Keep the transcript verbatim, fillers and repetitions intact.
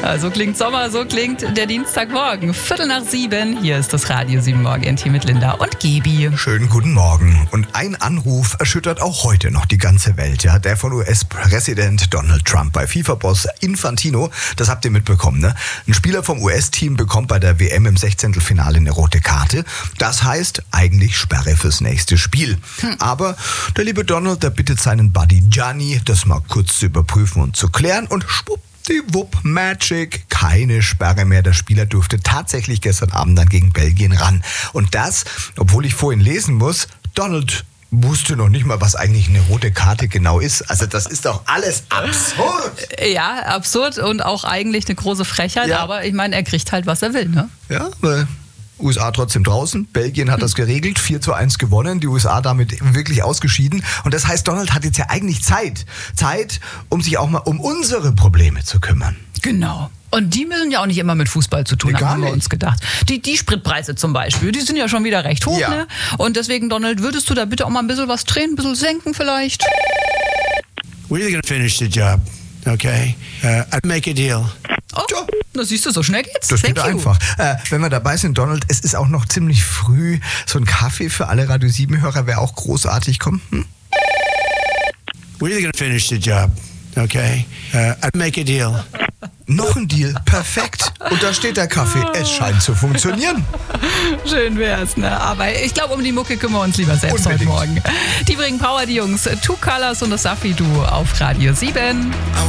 Ja, so klingt Sommer, so klingt der Dienstagmorgen. Viertel nach sieben, hier ist das Radio sieben Morgen-Team mit Linda und Gebi. Schönen guten Morgen. Und ein Anruf erschüttert auch heute noch die ganze Welt. Ja, der von U S-Präsident Donald Trump bei FIFA-Boss Infantino. Das habt ihr mitbekommen, ne? Ein Spieler vom U S-Team bekommt bei der W M im Sechzehntelfinale eine rote Karte. Das heißt eigentlich Sperre fürs nächste Spiel. Hm. Aber der liebe Donald, der bittet seinen Buddy Gianni, das mal kurz zu überprüfen und zu klären, und schwuppdiwupp, Magic, keine Sperre mehr. Der Spieler durfte tatsächlich gestern Abend dann gegen Belgien ran. Und das, obwohl ich vorhin lesen muss, Donald wusste noch nicht mal, was eigentlich eine rote Karte genau ist. Also das ist doch alles absurd. Ja, absurd und auch eigentlich eine große Frechheit, ja. Aber ich meine, er kriegt halt, was er will, ne? Ja, weil U S A trotzdem draußen. Belgien hat das geregelt, vier zu eins gewonnen. Die U S A damit wirklich ausgeschieden. Und das heißt, Donald hat jetzt ja eigentlich Zeit. Zeit, um sich auch mal um unsere Probleme zu kümmern. Genau. Und die müssen ja auch nicht immer mit Fußball zu tun nee, haben, haben wir nicht. uns gedacht. Die, die Spritpreise zum Beispiel, die sind ja schon wieder recht hoch, ja. ne? Und deswegen, Donald, würdest du da bitte auch mal ein bisschen was drehen, ein bisschen senken vielleicht? We're either gonna finish the job, okay? Uh, I'd make a deal. Oh, Ja. das siehst du, so schnell geht's. Das Thank geht you. einfach. Äh, wenn wir dabei sind, Donald, es ist auch noch ziemlich früh. So ein Kaffee für alle Radio sieben Hörer wäre auch großartig. Komm. Hm? We're either gonna finish the job, okay? Uh, I'd make a deal. Noch ein Deal. Perfekt. Und da steht der Kaffee. Es scheint zu funktionieren. Schön wär's, ne? Aber ich glaube, um die Mucke kümmern wir uns lieber selbst Unbedingt. heute Morgen. Die bringen Power, die Jungs. Two Colors und das Safi-Duo auf Radio sieben.